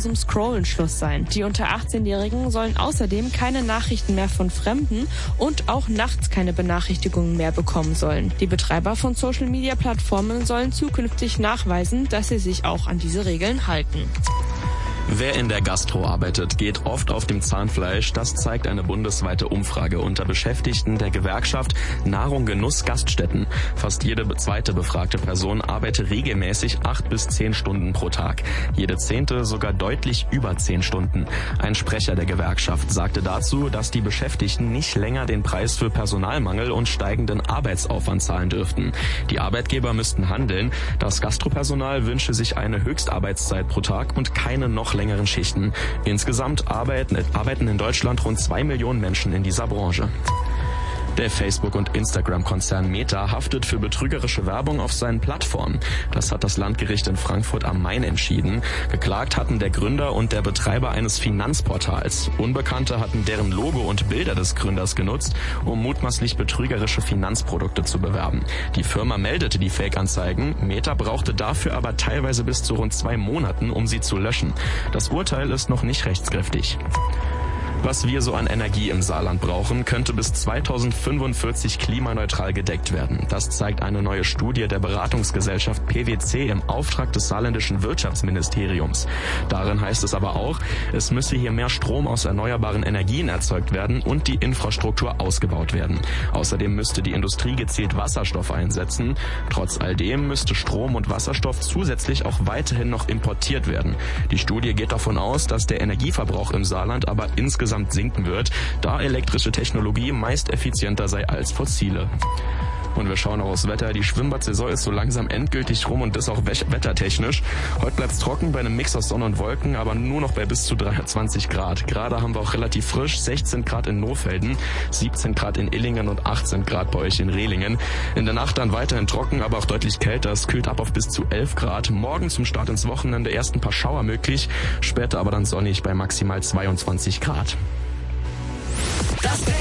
endlosem Scrollen Schluss sein. Die unter 18-Jährigen sollen außerdem keine Nachrichten mehr von Fremden und auch nachts keine Benachrichtigungen mehr bekommen sollen. Die Betreiber von Social-Media-Plattformen sollen zukünftig nachweisen, dass sie sich auch an diese Regeln halten. Wer in der Gastro arbeitet, geht oft auf dem Zahnfleisch. Das zeigt eine bundesweite Umfrage unter Beschäftigten der Gewerkschaft Nahrung Genuss Gaststätten. Fast jede zweite befragte Person arbeitet regelmäßig 8 bis 10 Stunden pro Tag. Jede 10. sogar deutlich über 10 Stunden. Ein Sprecher der Gewerkschaft sagte dazu, dass die Beschäftigten nicht länger den Preis für Personalmangel und steigenden Arbeitsaufwand zahlen dürften. Die Arbeitgeber müssten handeln. Das Gastropersonal wünsche sich eine Höchstarbeitszeit pro Tag und keine noch längeren Schichten. Insgesamt arbeiten in Deutschland rund 2 Millionen Menschen in dieser Branche. Der Facebook- und Instagram-Konzern Meta haftet für betrügerische Werbung auf seinen Plattformen. Das hat das Landgericht in Frankfurt am Main entschieden. Geklagt hatten der Gründer und der Betreiber eines Finanzportals. Unbekannte hatten deren Logo und Bilder des Gründers genutzt, um mutmaßlich betrügerische Finanzprodukte zu bewerben. Die Firma meldete die Fake-Anzeigen. Meta brauchte dafür aber teilweise bis zu rund 2 Monaten, um sie zu löschen. Das Urteil ist noch nicht rechtskräftig. Was wir so an Energie im Saarland brauchen, könnte bis 2045 klimaneutral gedeckt werden. Das zeigt eine neue Studie der Beratungsgesellschaft PwC im Auftrag des saarländischen Wirtschaftsministeriums. Darin heißt es aber auch, es müsse hier mehr Strom aus erneuerbaren Energien erzeugt werden und die Infrastruktur ausgebaut werden. Außerdem müsste die Industrie gezielt Wasserstoff einsetzen. Trotz all dem müsste Strom und Wasserstoff zusätzlich auch weiterhin noch importiert werden. Die Studie geht davon aus, dass der Energieverbrauch im Saarland aber insgesamt sinken wird, da elektrische Technologie meist effizienter sei als fossile. Und wir schauen auch aufs Wetter. Die Schwimmbadsaison ist so langsam endgültig rum und das auch wettertechnisch. Heute bleibt es trocken bei einem Mix aus Sonne und Wolken, aber nur noch bei bis zu 23 Grad. Gerade haben wir auch relativ frisch 16 Grad in Nohfelden, 17 Grad in Illingen und 18 Grad bei euch in Rehlingen. In der Nacht dann weiterhin trocken, aber auch deutlich kälter. Es kühlt ab auf bis zu 11 Grad. Morgen zum Start ins Wochenende erst ein paar Schauer möglich, später aber dann sonnig bei maximal 22 Grad. Das Ding.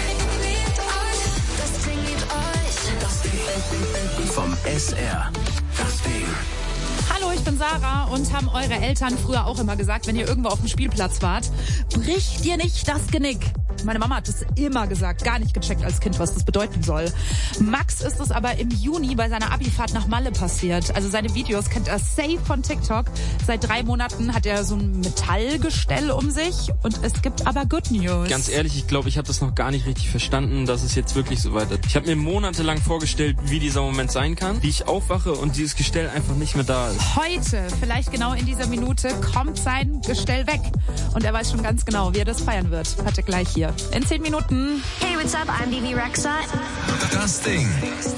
Vom SR. Das Ding. Hallo, ich bin Sarah und haben eure Eltern früher auch immer gesagt, wenn ihr irgendwo auf dem Spielplatz wart, brich dir nicht das Genick. Meine Mama hat das immer gesagt, gar nicht gecheckt als Kind, was das bedeuten soll. Max ist es aber im Juni bei seiner Abifahrt nach Malle passiert. Also seine Videos kennt er safe von TikTok. Seit 3 Monaten hat er so ein Metallgestell um sich und es gibt aber Good News. Ganz ehrlich, ich glaube, ich habe das noch gar nicht richtig verstanden, dass es jetzt wirklich so weit ist. Ich habe mir monatelang vorgestellt, wie dieser Moment sein kann, wie ich aufwache und dieses Gestell einfach nicht mehr da ist. Heute, vielleicht genau in dieser Minute, kommt sein Gestell weg. Und er weiß schon ganz genau, wie er das feiern wird. Hat er gleich hier. In 10 Minuten. Hey, what's up? I'm Bibi Rexha. Das Ding.